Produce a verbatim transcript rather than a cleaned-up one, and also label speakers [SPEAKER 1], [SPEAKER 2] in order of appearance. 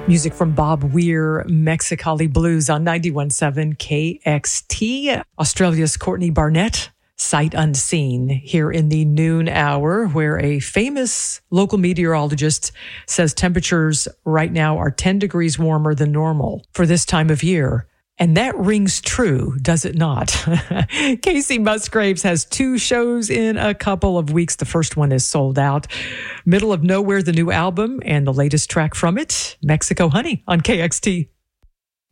[SPEAKER 1] Music from Bob Weir, Mexicali Blues on ninety-one point seven K X T. Australia's Courtney Barnett, Sight Unseen, here in the noon hour, where a famous local meteorologist says temperatures right now are ten degrees warmer than normal for this time of year. And that rings true, does it not? Casey Musgraves has two shows in a couple of weeks. The first one is sold out. Middle of Nowhere, the new album, and the latest track from it, Mexico Honey on K X T.